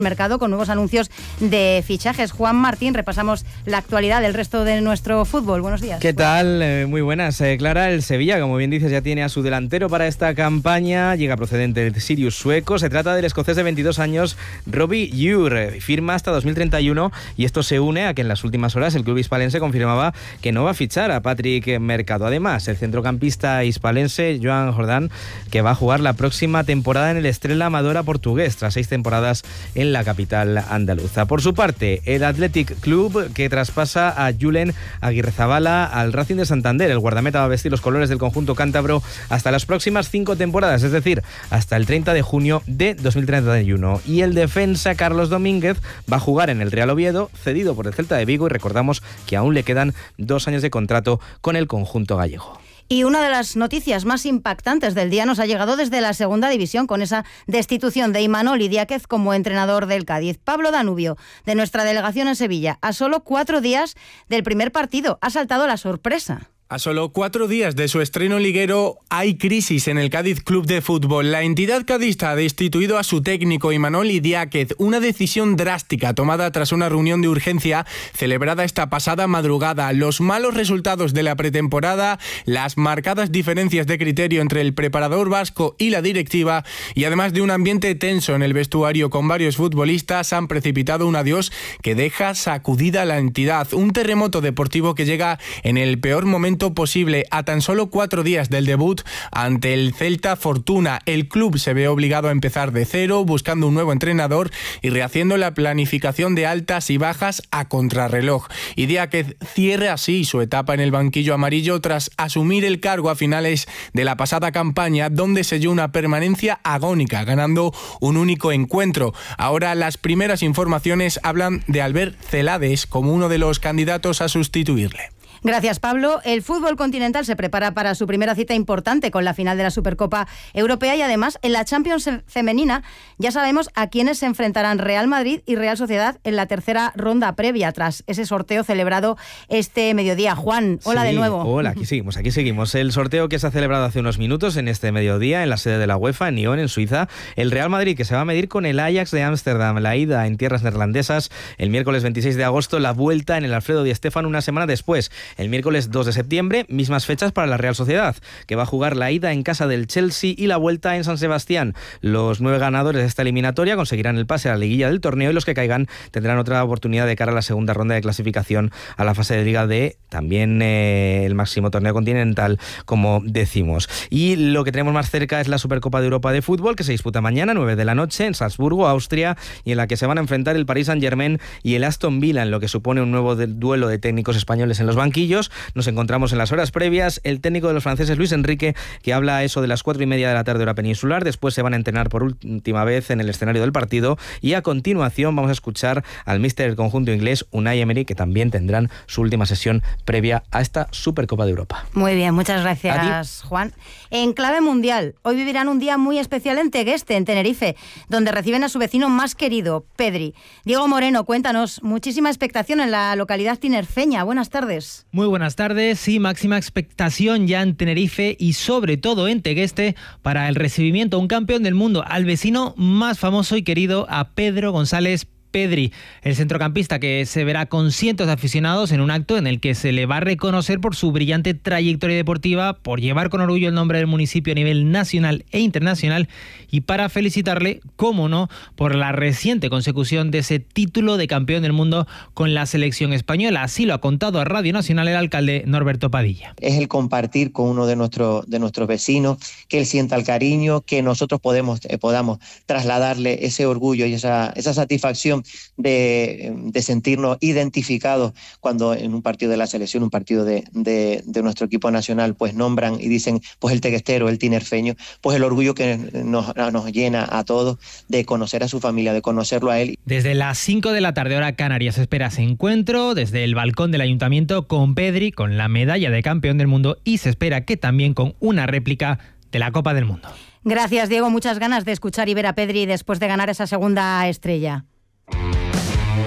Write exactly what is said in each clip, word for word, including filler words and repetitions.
mercado con nuevos anuncios de fichajes. Juan Martín, repasamos la actualidad del resto de nuestro fútbol. Buenos días. ¿Qué tal? Eh, muy buenas. Eh, Clara, el Sevilla, como bien dices, ya tiene a su delantero para esta campaña. Llega procedente del Sirius sueco. Se trata del escocés de veintidós años, Robbie Ure. Firma hasta dos mil treinta y uno y esto se une a que en las últimas horas el club hispalense confirmaba que no va a fichar a Patrick Mercado. Además, el centrocampista hispalense, Joan Jordán, que va a jugar la próxima temporada en el Estrela Amadora portugués, tras seis temporadas en la capital andaluza. Por su parte, el Athletic Club, que traspasa a Julen Aguirrezabala al Racing de Santander. El guardameta va a vestir los colores del conjunto cántabro hasta las próximas cinco temporadas, es decir, hasta el treinta de junio de dos mil treinta y uno. Y el defensa Carlos Domínguez va a jugar en el Real Oviedo, cedido por el Celta de Vigo, y recordamos que aún le quedan dos años de contrato con el conjunto gallego. Y una de las noticias más impactantes del día nos ha llegado desde la segunda división, con esa destitución de Imanol Idiáquez como entrenador del Cádiz. Pablo Danubio, de nuestra delegación en Sevilla, a solo cuatro días del primer partido, ha saltado la sorpresa. A solo cuatro días de su estreno liguero hay crisis en el Cádiz Club de Fútbol. La entidad cadista ha destituido a su técnico Imanol Idiáquez, una decisión drástica tomada tras una reunión de urgencia celebrada esta pasada madrugada. Los malos resultados de la pretemporada, las marcadas diferencias de criterio entre el preparador vasco y la directiva, y además de un ambiente tenso en el vestuario con varios futbolistas, han precipitado un adiós que deja sacudida a la entidad. Un terremoto deportivo que llega en el peor momento posible. A tan solo cuatro días del debut ante el Celta Fortuna, el club se ve obligado a empezar de cero, buscando un nuevo entrenador y rehaciendo la planificación de altas y bajas a contrarreloj. Idiáquez cierra así su etapa en el banquillo amarillo tras asumir el cargo a finales de la pasada campaña, donde selló una permanencia agónica, ganando un único encuentro. Ahora las primeras informaciones hablan de Albert Celades como uno de los candidatos a sustituirle. Gracias, Pablo. El fútbol continental se prepara para su primera cita importante con la final de la Supercopa Europea, y además en la Champions femenina ya sabemos a quiénes se enfrentarán Real Madrid y Real Sociedad en la tercera ronda previa tras ese sorteo celebrado este mediodía. Juan, hola sí, de nuevo. Hola, aquí seguimos, aquí seguimos. El sorteo que se ha celebrado hace unos minutos en este mediodía en la sede de la UEFA en Nyon, en Suiza. El Real Madrid, que se va a medir con el Ajax de Ámsterdam, la ida en tierras neerlandesas el miércoles veintiséis de agosto, la vuelta en el Alfredo Di Stéfano una semana después. El miércoles dos de septiembre, mismas fechas para la Real Sociedad, que va a jugar la ida en casa del Chelsea y la vuelta en San Sebastián. Los nueve ganadores de esta eliminatoria conseguirán el pase a la liguilla del torneo, y los que caigan tendrán otra oportunidad de cara a la segunda ronda de clasificación a la fase de Liga D, también eh, el máximo torneo continental, como decimos. Y lo que tenemos más cerca es la Supercopa de Europa de Fútbol, que se disputa mañana, nueve de la noche, en Salzburgo, Austria, y en la que se van a enfrentar el Paris Saint-Germain y el Aston Villa, en lo que supone un nuevo de- duelo de técnicos españoles en los banquillos. Nos encontramos en las horas previas. El técnico de los franceses, Luis Enrique, que habla a eso de las cuatro y media de la tarde hora peninsular. Después se van a entrenar por última vez en el escenario del partido, y a continuación vamos a escuchar al míster del conjunto inglés, Unai Emery, que también tendrán su última sesión previa a esta Supercopa de Europa. Muy bien, muchas gracias, Juan. En clave mundial, hoy vivirán un día muy especial en Tegueste, en Tenerife, donde reciben a su vecino más querido, Pedri. Diego Moreno, cuéntanos, muchísima expectación en la localidad tinerfeña. Buenas tardes. Muy buenas tardes, sí, máxima expectación ya en Tenerife y sobre todo en Tegueste para el recibimiento a un campeón del mundo, al vecino más famoso y querido, a Pedro González Pedri, el centrocampista que se verá con cientos de aficionados en un acto en el que se le va a reconocer por su brillante trayectoria deportiva, por llevar con orgullo el nombre del municipio a nivel nacional e internacional, y para felicitarle, cómo no, por la reciente consecución de ese título de campeón del mundo con la selección española. Así lo ha contado a Radio Nacional el alcalde Norberto Padilla. Es el compartir con uno de, nuestro, de nuestros vecinos, que él sienta el cariño, que nosotros podemos, eh, podamos trasladarle ese orgullo y esa, esa satisfacción De, de sentirnos identificados cuando en un partido de la selección, un partido de, de, de nuestro equipo nacional, pues nombran y dicen, pues el teguestero, el tinerfeño, pues el orgullo que nos, nos llena a todos de conocer a su familia, de conocerlo a él. Desde las cinco de la tarde hora Canarias se espera ese encuentro desde el balcón del ayuntamiento con Pedri, con la medalla de campeón del mundo, y se espera que también con una réplica de la Copa del Mundo. Gracias, Diego. Muchas ganas de escuchar y ver a Pedri después de ganar esa segunda estrella.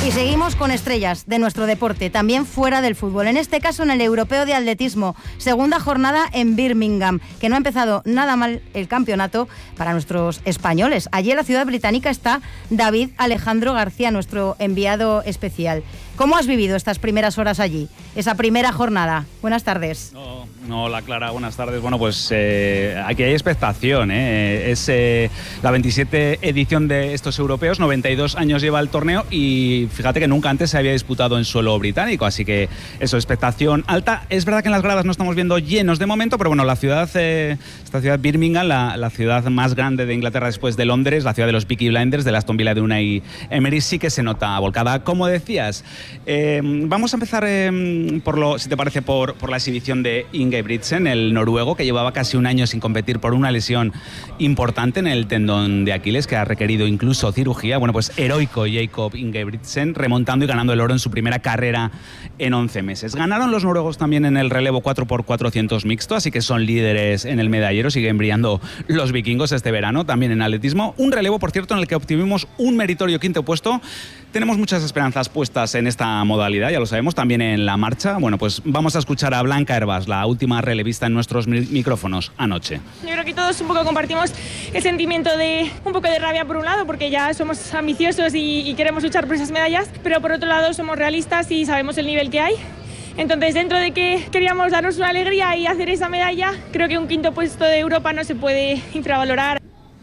Y seguimos con estrellas de nuestro deporte, también fuera del fútbol. En este caso en el Europeo de Atletismo, segunda jornada en Birmingham, que no ha empezado nada mal el campeonato para nuestros españoles. Allí en la ciudad británica está David Alejandro García, nuestro enviado especial. ¿Cómo has vivido estas primeras horas allí, esa primera jornada? Buenas tardes. No, no hola Clara, buenas tardes. Bueno, pues eh, aquí hay expectación, ¿eh? Es eh, la veintisiete edición de estos europeos, noventa y dos años lleva el torneo y fíjate que nunca antes se había disputado en suelo británico, así que eso, expectación alta. Es verdad que en las gradas no estamos viendo llenos de momento, pero bueno, la ciudad, eh, esta ciudad Birmingham, la, la ciudad más grande de Inglaterra después de Londres, la ciudad de los Peaky Blinders, de la Aston Villa de Unai Emery, sí que se nota volcada. Como decías, eh, vamos a empezar, eh, por lo, si te parece, por, por la exhibición de Ingebrigtsen, el noruego, que llevaba casi un año sin competir por una lesión importante en el tendón de Aquiles, que ha requerido incluso cirugía. Bueno, pues heroico Jakob Ingebrigtsen, remontando y ganando el oro en su primera carrera en once meses. Ganaron los noruegos también en el relevo cuatro por cuatrocientos mixto, así que son líderes en el medallero, siguen brillando los vikingos este verano, también en atletismo. Un relevo, por cierto, en el que obtuvimos un meritorio quinto puesto. Tenemos muchas esperanzas puestas en esta modalidad, ya lo sabemos, también en la marcha. Bueno, pues vamos a escuchar a Blanca Hervás, la última relevista en nuestros micrófonos anoche. Yo creo que todos un poco compartimos el sentimiento de un poco de rabia por un lado, porque ya somos ambiciosos y, y queremos luchar por esas medallas, pero por otro lado somos realistas y sabemos el nivel que hay. Entonces, dentro de que queríamos darnos una alegría y hacer esa medalla, creo que un quinto puesto de Europa no se puede infravalorar.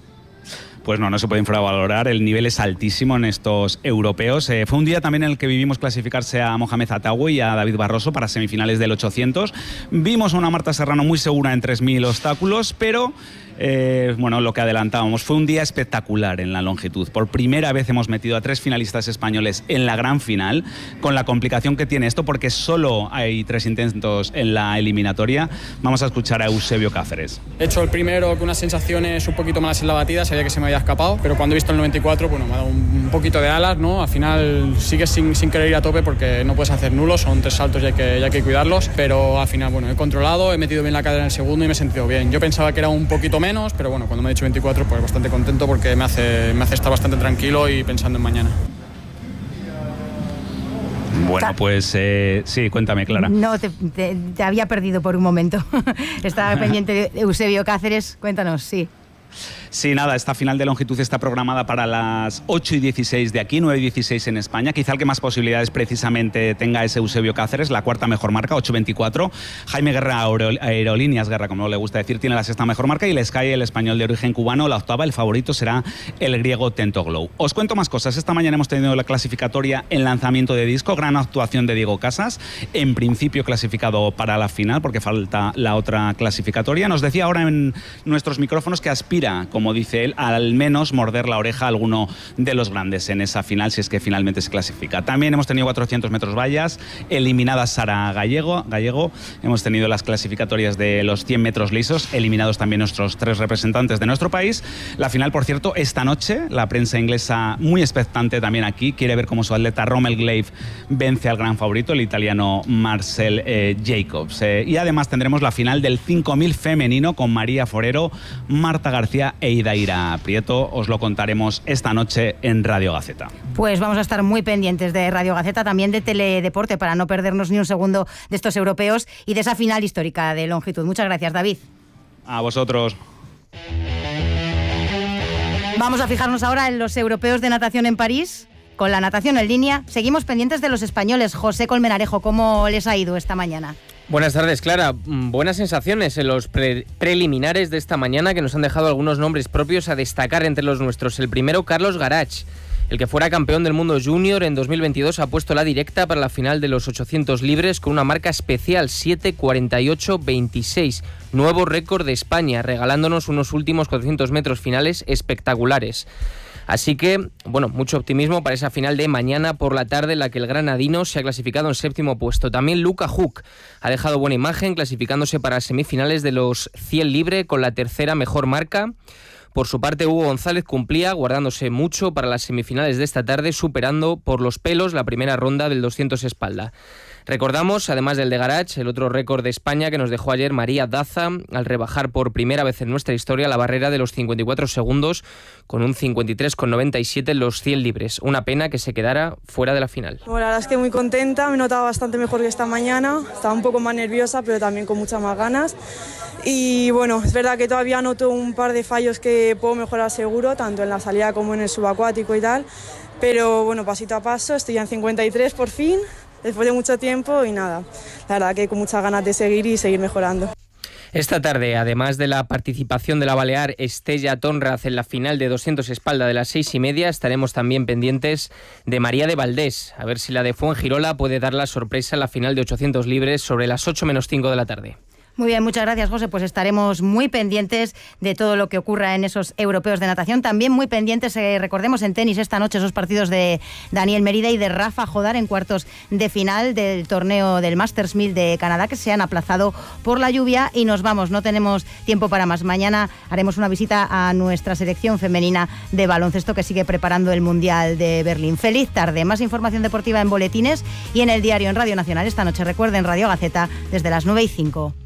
Pues no, no se puede infravalorar, el nivel es altísimo en estos europeos. Eh, fue un día también en el que vivimos clasificarse a Mohamed Atawi y a David Barroso para semifinales del ochocientos. Vimos a una Marta Serrano muy segura en tres mil obstáculos, pero eh, bueno, lo que adelantábamos, fue un día espectacular en la longitud. Por primera vez hemos metido a tres finalistas españoles en la gran final, con la complicación que tiene esto, porque solo hay tres intentos en la eliminatoria. Vamos a escuchar a Eusebio Cáceres. He hecho el primero con unas sensaciones un poquito malas en la batida, sabía que se me había escapado, pero cuando he visto el noventa y cuatro, bueno, me ha dado un poquito de alas, ¿no? Al final sigues sin, sin querer ir a tope porque no puedes hacer nulos, son tres saltos y hay que, y hay que cuidarlos, pero al final, bueno, he controlado, he metido bien la cadera en el segundo y me he sentido bien. Yo pensaba que era un poquito menos, pero bueno, cuando me he dicho veinticuatro, pues bastante contento porque me hace, me hace estar bastante tranquilo y pensando en mañana. Bueno, pues eh, sí, cuéntame, Clara. No, te, te, te había perdido por un momento. Estaba pendiente de Eusebio Cáceres. Cuéntanos, sí. Sí, nada, esta final de longitud está programada para las ocho y dieciséis de aquí, nueve y dieciséis en España. Quizá el que más posibilidades precisamente tenga es Eusebio Cáceres, la cuarta mejor marca, ocho veinticuatro. Jaime Guerra, Aerolíneas Guerra, como le gusta decir, tiene la sexta mejor marca, y el Sky, el español de origen cubano, la octava. El favorito será el griego Tento Glow. Os cuento más cosas. Esta mañana hemos tenido la clasificatoria en lanzamiento de disco, gran actuación de Diego Casas, en principio clasificado para la final porque falta la otra clasificatoria. Nos decía ahora en nuestros micrófonos que aspira, como como dice él, al menos morder la oreja a alguno de los grandes en esa final, si es que finalmente se clasifica. También hemos tenido cuatrocientos metros vallas, eliminada Sara Gallego, Gallego. Hemos tenido las clasificatorias de los cien metros lisos, eliminados también nuestros tres representantes de nuestro país. La final, por cierto, esta noche, la prensa inglesa muy expectante también aquí, quiere ver cómo su atleta Rommel Glaive vence al gran favorito, el italiano Marcel eh, Jacobs. Eh, y además tendremos la final del cinco mil femenino con María Forero, Marta García e Idaira Prieto. Os lo contaremos esta noche en Radio Gaceta. Pues vamos a estar muy pendientes de Radio Gaceta, también de Teledeporte, para no perdernos ni un segundo de estos europeos y de esa final histórica de longitud. Muchas gracias, David. A vosotros. Vamos a fijarnos ahora en los europeos de natación en París. Con la natación en línea, seguimos pendientes de los españoles. José Colmenarejo, ¿cómo les ha ido esta mañana? Buenas tardes, Clara. Buenas sensaciones en los pre- preliminares de esta mañana, que nos han dejado algunos nombres propios a destacar entre los nuestros. El primero, Carlos Garach. El que fuera campeón del mundo junior en dos mil veintidós ha puesto la directa para la final de los ochocientos libres con una marca especial, siete cuarenta y ocho veintiséis. Nuevo récord de España, regalándonos unos últimos cuatrocientos metros finales espectaculares. Así que, bueno, mucho optimismo para esa final de mañana por la tarde, en la que el granadino se ha clasificado en séptimo puesto. También Luca Huck ha dejado buena imagen, clasificándose para semifinales de los cien libre con la tercera mejor marca. Por su parte, Hugo González cumplía, guardándose mucho para las semifinales de esta tarde, superando por los pelos la primera ronda del doscientos espalda. Recordamos, además del de Garach, el otro récord de España que nos dejó ayer María Daza al rebajar por primera vez en nuestra historia la barrera de los cincuenta y cuatro segundos con un cincuenta y tres coma noventa y siete en los cien libres. Una pena que se quedara fuera de la final. Bueno, la verdad es que muy contenta, me notaba bastante mejor que esta mañana, estaba un poco más nerviosa pero también con muchas más ganas. Y bueno, es verdad que todavía noto un par de fallos que puedo mejorar seguro, tanto en la salida como en el subacuático y tal, pero bueno, pasito a paso, estoy ya en cincuenta y tres por fin, después de mucho tiempo y nada, la verdad que con muchas ganas de seguir y seguir mejorando. Esta tarde, además de la participación de la balear Estella Tonraz en la final de doscientos espalda de las seis y media, estaremos también pendientes de María de Valdés, a ver si la de Fuengirola puede dar la sorpresa en la final de ochocientos libres sobre las ocho menos cinco de la tarde. Muy bien, muchas gracias, José. Pues estaremos muy pendientes de todo lo que ocurra en esos europeos de natación. También muy pendientes, eh, recordemos, en tenis esta noche esos partidos de Daniel Merida y de Rafa Jodar en cuartos de final del torneo del Masters mil de Canadá, que se han aplazado por la lluvia. Y nos vamos, no tenemos tiempo para más. Mañana haremos una visita a nuestra selección femenina de baloncesto que sigue preparando el Mundial de Berlín. Feliz tarde. Más información deportiva en boletines y en el diario en Radio Nacional esta noche. Recuerden, Radio Gaceta, desde las nueve y cinco.